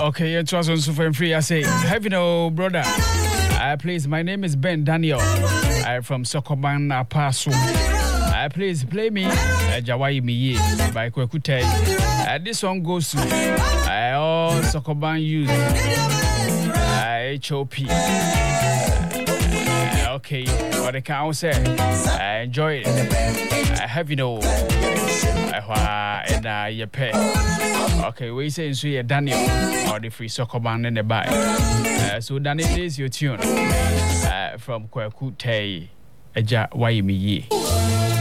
Okay, it was on Super Free. I say, have you know, brother? Please, my name is Ben Daniel. I'm from Sokoban Paso. Please play me Jawai Miye by Kwekute. This song goes to all Sokoban youth. HOP. Okay, what I can say, I enjoy it. I have you know, and you pay. Okay, we say so you Daniel or the free Sokoban in the buy. So Daniel, this is your tune from Kwekute. Eja Waimiye.